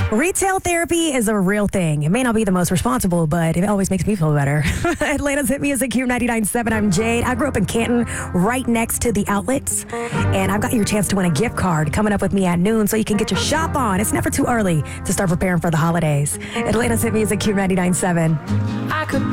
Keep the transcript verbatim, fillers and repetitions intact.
Retail therapy is a real thing. It may not be the most responsible, but it always makes me feel better. Atlanta's Hit Music, Q ninety-nine point seven. I'm Jade. I grew up in Canton, right next to the outlets. And I've got your chance to win a gift card coming up with me at noon so you can get your shop on. It's never too early to start preparing for the holidays. Atlanta's Hit Music, Q ninety-nine point seven. I could